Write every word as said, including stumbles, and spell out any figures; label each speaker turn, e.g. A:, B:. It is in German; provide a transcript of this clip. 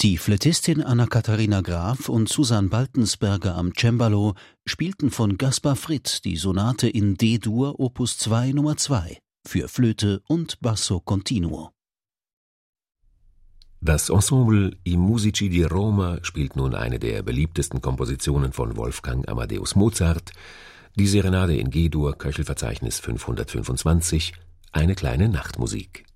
A: Die Flötistin Anna-Katharina Graf und Susan Baltensberger am Cembalo spielten von Gaspar Fritt die Sonate in D-Dur Opus zwei Nummer zwei für Flöte und Basso Continuo.
B: Das Ensemble I Musici di Roma spielt nun eine der beliebtesten Kompositionen von Wolfgang Amadeus Mozart, die Serenade in G-Dur, Köchelverzeichnis fünfhundertfünfundzwanzig, eine kleine Nachtmusik.